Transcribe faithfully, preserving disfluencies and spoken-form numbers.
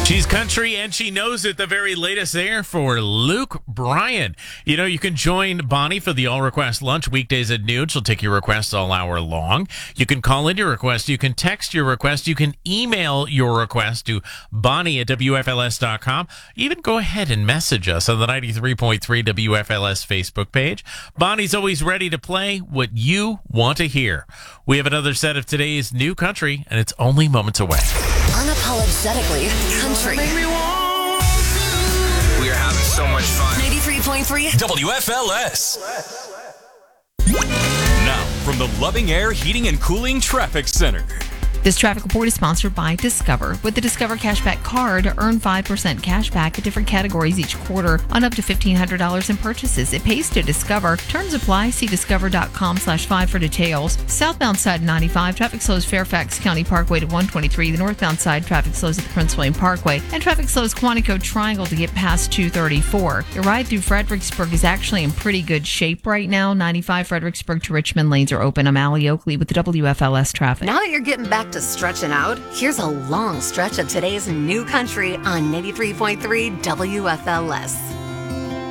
She's country and she knows it. The very latest there for Luke Bryan. You know, you can join Bonnie for the All Request Lunch weekdays at noon. She'll take your requests all hour long. You can call in your request. You can text your request. You can email your request to Bonnie at W F L S dot com. Even go ahead and message us on the ninety-three point three W F L S Facebook page. Bonnie's always ready to play what you want to hear. We have another set of today's new country, and it's only moments away. Unapologetically country. We are having so much fun. ninety-three point three W F L S. Now, from the Loving Air Heating and Cooling Traffic Center. This traffic report is sponsored by Discover. With the Discover Cashback Card, earn five percent cash back at different categories each quarter on up to fifteen hundred dollars in purchases. It pays to Discover. Terms apply. See discover.com slash five for details. Southbound side ninety-five, traffic slows Fairfax County Parkway to one twenty-three. The northbound side, traffic slows at the Prince William Parkway. And traffic slows Quantico Triangle to get past two thirty-four. Your ride through Fredericksburg is actually in pretty good shape right now. ninety-five Fredericksburg to Richmond lanes are open. I'm Allie Oakley with the W F L S traffic. Now that you're getting back to stretching out, here's a long stretch of today's new country on ninety-three point three W F L S.